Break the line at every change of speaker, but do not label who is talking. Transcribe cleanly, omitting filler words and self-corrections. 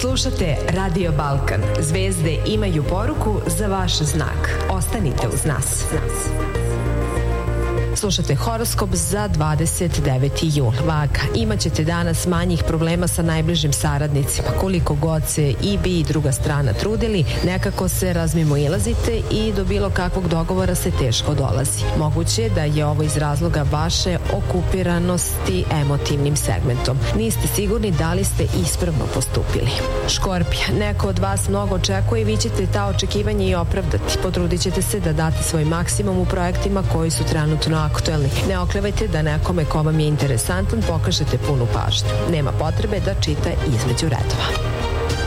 Slušate Radio Balkan. Zvezde imaju poruku za vaš znak. Ostanite uz nas. Slušate horoskop za 29. jul. Vaga, imaćete danas manjih problema sa najbližim saradnicima. Koliko god se i bi i druga strana trudili, nekako se razmimoilazite i do bilo kakvog dogovora se teško dolazi. Moguće je da je ovo iz razloga vaše okupiranosti emotivnim segmentom. Niste sigurni da li ste ispravno postupili. Škorpija, neko od vas mnogo očekuje i vi ćete ta očekivanja i opravdati. Potrudit ćete se da date svoj maksimum u projektima koji su trenutno aktuelni. Ne oklevajte da nekome ko vam je interesantan pokažete punu pažnju. Nema potrebe da čita između redova.